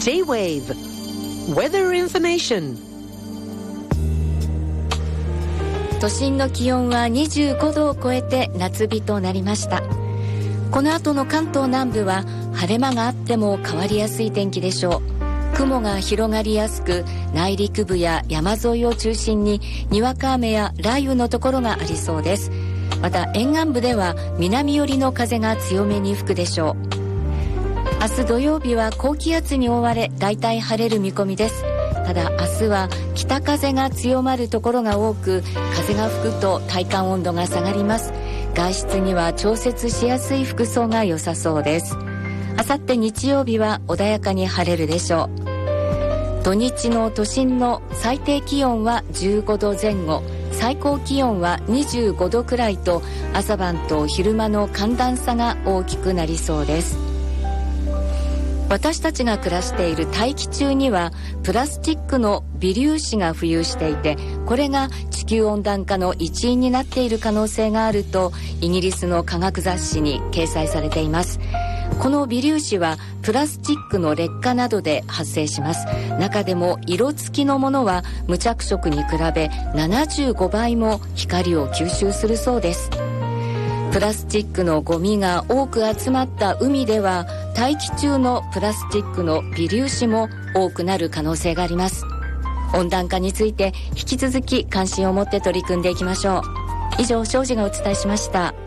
J-Wave Weather Information。 都心の気温は25度を超えて夏日となりました。この後の関東南部は晴れ間があっても変わりやすい天気でしょう。雲が広がりやすく、内陸部や山沿いを中心ににわか雨や雷雨のところがありそうです。また沿岸部では南寄りの風が強めに吹くでしょう。明日土曜日は高気圧に覆われ大体晴れる見込みです。ただ明日は北風が強まるところが多く、風が吹くと体感温度が下がります。外出には調節しやすい服装が良さそうです。あさって日曜日は穏やかに晴れるでしょう。土日の都心の最低気温は15度前後、最高気温は25度くらいと、朝晩と昼間の寒暖差が大きくなりそうです。私たちが暮らしている大気中にはプラスチックの微粒子が浮遊していて、これが地球温暖化の一因になっている可能性があるとイギリスの科学雑誌に掲載されています。この微粒子はプラスチックの劣化などで発生します。中でも色付きのものは無着色に比べ75倍も光を吸収するそうです。プラスチックのゴミが多く集まった海では大気中のプラスチックの微粒子も多くなる可能性があります。温暖化について引き続き関心を持って取り組んでいきましょう。以上、庄司がお伝えしました。